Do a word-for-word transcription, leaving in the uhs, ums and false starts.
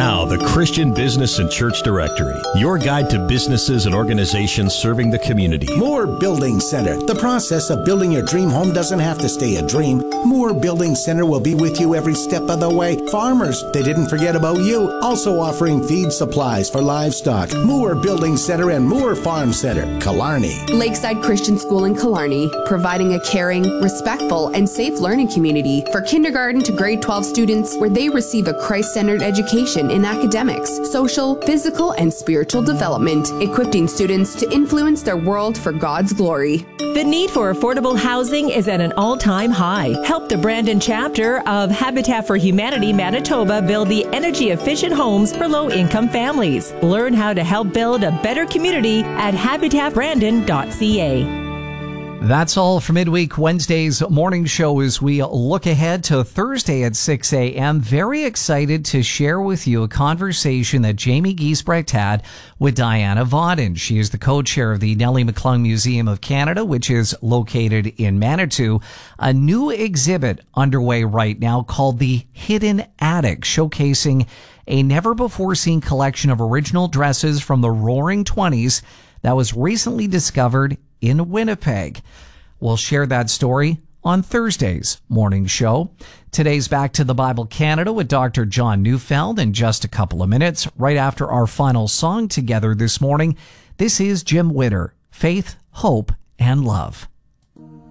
Now, the Christian Business and Church Directory, your guide to businesses and organizations serving the community. Moore Building Center. The process of building your dream home doesn't have to stay a dream. Moore Building Center will be with you every step of the way. Farmers, they didn't forget about you. Also offering feed supplies for livestock. Moore Building Center and Moore Farm Center, Killarney. Lakeside Christian School in Killarney, providing a caring, respectful, and safe learning community for kindergarten to grade twelve students where they receive a Christ-centered education in academics, social, physical, and spiritual development, equipping students to influence their world for God's glory. The need for affordable housing is at an all-time high. Help the Brandon chapter of Habitat for Humanity Manitoba build the energy-efficient homes for low-income families. Learn how to help build a better community at habitat brandon dot c a. That's all for Midweek Wednesday's morning show as we look ahead to Thursday at six a.m. Very excited to share with you a conversation that Jamie Giesbrecht had with Diana Vauden. She is the co-chair of the Nellie McClung Museum of Canada, which is located in Manitou. A new exhibit underway right now called The Hidden Attic, showcasing a never-before-seen collection of original dresses from the Roaring Twenties that was recently discovered in Winnipeg. We'll share that story on Thursday's morning show. Today's Back to the Bible Canada with Doctor John Neufeld in just a couple of minutes, right after our final song together this morning. This is Jim Witter, Faith, Hope, and Love.